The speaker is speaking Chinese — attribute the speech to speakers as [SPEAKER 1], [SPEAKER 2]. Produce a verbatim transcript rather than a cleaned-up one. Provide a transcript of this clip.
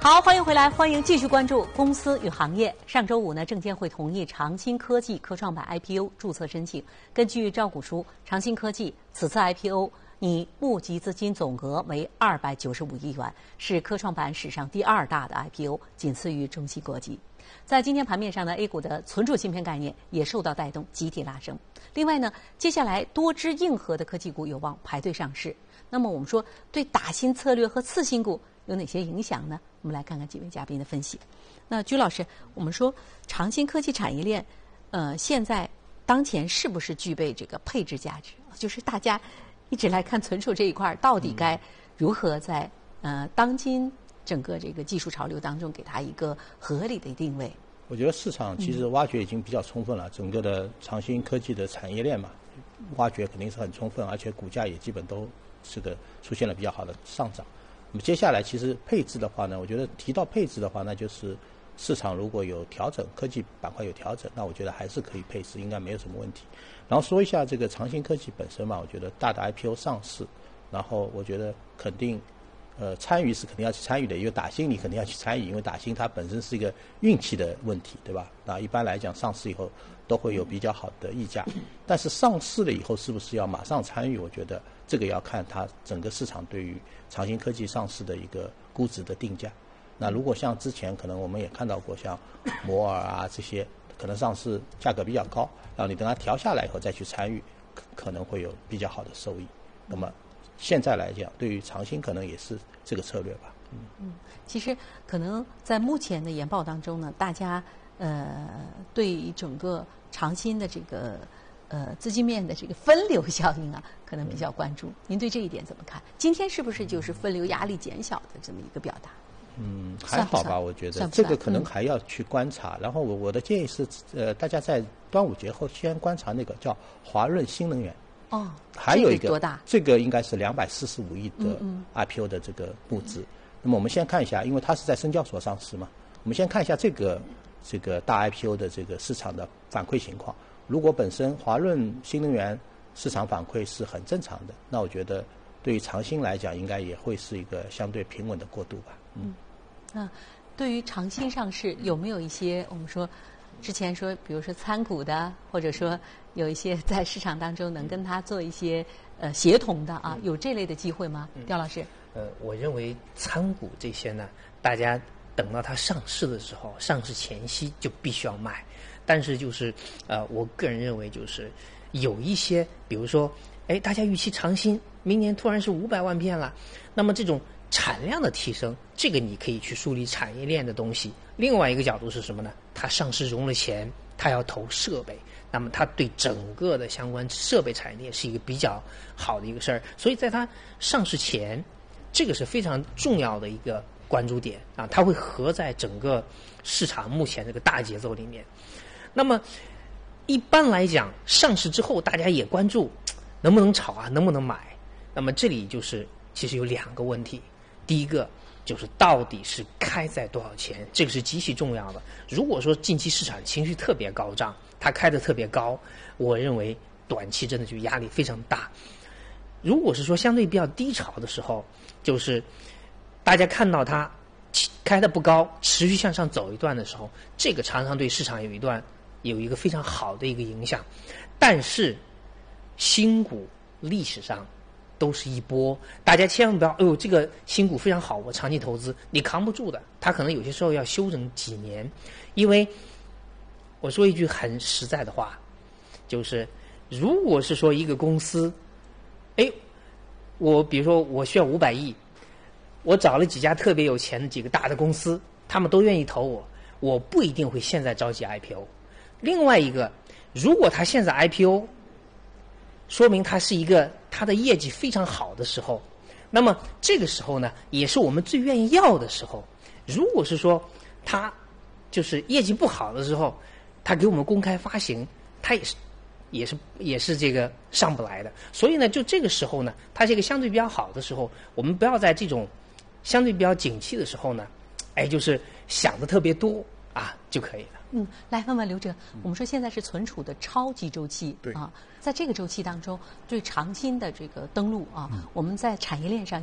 [SPEAKER 1] 好，欢迎回来，欢迎继续关注公司与行业。上周五呢，证监会同意长鑫科技科创板 I P O 注册申请。根据招股书，长鑫科技此次 I P O 拟募集资金总额为二百九十五亿元，是科创板史上第二大的 I P O， 仅次于中芯国际。在今天盘面上呢 ，A 股的存储芯片概念也受到带动，集体拉升。另外呢，接下来多只硬核的科技股有望排队上市。那么我们说，对打新策略和次新股有哪些影响呢？我们来看看几位嘉宾的分析。那居老师，我们说长鑫科技产业链，呃，现在当前是不是具备这个配置价值？就是大家一直来看存储这一块，到底该如何在呃当今整个这个技术潮流当中给它一个合理的定位？
[SPEAKER 2] 我觉得市场其实挖掘已经比较充分了，嗯、整个的长鑫科技的产业链嘛，挖掘肯定是很充分，而且股价也基本都这个出现了比较好的上涨。那么接下来其实配置的话呢，我觉得提到配置的话，那就是市场如果有调整，科技板块有调整，那我觉得还是可以配置，应该没有什么问题。然后说一下这个长鑫科技本身嘛，我觉得大的 I P O 上市，然后我觉得肯定呃参与是肯定要去参与的，因为打新你肯定要去参与，因为打新它本身是一个运气的问题，对吧？那一般来讲上市以后都会有比较好的溢价，但是上市了以后是不是要马上参与？我觉得这个要看它整个市场对于长鑫科技上市的一个估值的定价。那如果像之前可能我们也看到过，像摩尔啊这些，可能上市价格比较高，然后你等它调下来以后再去参与，可能会有比较好的收益。那么现在来讲，对于长鑫可能也是这个策略吧。
[SPEAKER 1] 嗯嗯，其实可能在目前的研报当中呢，大家呃对整个长鑫的这个呃资金面的这个分流效应啊，可能比较关注。您对这一点怎么看？今天是不是就是分流压力减小的这么一个表达？
[SPEAKER 2] 嗯，还好吧，我觉得这个可能还要去观察。嗯、然后我我的建议是，呃，大家在端午节后先观察那个叫华润新能源。
[SPEAKER 1] 哦，
[SPEAKER 2] 还有一个、
[SPEAKER 1] 这个多大？
[SPEAKER 2] 这个应该是两百四十五亿的 I P O 的这个募资。嗯嗯那么我们先看一下，因为它是在深交所上市嘛，我们先看一下这个这个大 I P O 的这个市场的反馈情况。如果本身华润新能源市场反馈是很正常的，那我觉得对于长鑫来讲，应该也会是一个相对平稳的过渡吧。嗯。
[SPEAKER 1] 那对于长鑫上市，有没有一些我们说之前说，比如说参股的，或者说有一些在市场当中能跟他做一些呃协同的啊，有这类的机会吗？刁老师？
[SPEAKER 3] 呃，我认为参股这些呢，大家等到它上市的时候，上市前夕就必须要卖。但是就是呃，我个人认为就是有一些，比如说，哎，大家预期长鑫明年突然是五百万片了，那么这种产量的提升，这个你可以去梳理产业链的东西。另外一个角度是什么呢？它上市融了钱，它要投设备，那么它对整个的相关设备产业链是一个比较好的一个事儿。所以在它上市前，这个是非常重要的一个关注点啊，它会合在整个市场目前这个大节奏里面。那么一般来讲，上市之后大家也关注能不能炒啊，能不能买。那么这里就是其实有两个问题，第一个就是到底是开在多少钱，这个是极其重要的。如果说近期市场情绪特别高涨，它开得特别高，我认为短期真的就压力非常大。如果是说相对比较低潮的时候，就是大家看到它开得不高，持续向上走一段的时候，这个常常对市场有一段有一个非常好的一个影响。但是新股历史上都是一波，大家千万不要，哎呦，这个新股非常好，我长期投资，你扛不住的，它可能有些时候要休整几年。因为我说一句很实在的话，就是如果是说一个公司，哎，我比如说我需要五百亿，我找了几家特别有钱的几个大的公司，他们都愿意投我，我不一定会现在着急 I P O。另外一个，如果他现在 I P O， 说明它是一个它的业绩非常好的时候，那么这个时候呢，也是我们最愿意要的时候。如果是说它就是业绩不好的时候，它给我们公开发行，它也是也是也是这个上不来的。所以呢，就这个时候呢，它是一个相对比较好的时候，我们不要在这种相对比较景气的时候呢，哎，就是想的特别多啊就可以了。
[SPEAKER 1] 嗯，来问问刘哲，我们说现在是存储的超级周期、
[SPEAKER 2] 嗯、
[SPEAKER 1] 啊，在这个周期当中，对长鑫的这个登陆啊，嗯、我们在产业链上